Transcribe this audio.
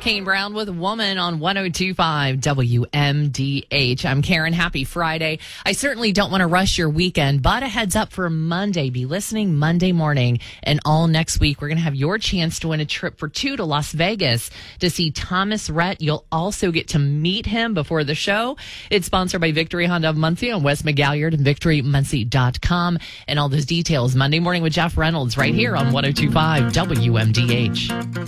Kane Brown with Woman on 102.5 WMDH. I'm Karen. Happy Friday. I certainly don't want to rush your weekend, but a heads up for Monday. Be listening Monday morning and all next week. We're going to have your chance to win a trip for two to Las Vegas to see Thomas Rhett. You'll also get to meet him before the show. It's sponsored by Victory Honda of Muncie on West McGalliard and victorymuncie.com. And all those details Monday morning with Jeff Reynolds right here on 102.5 WMDH.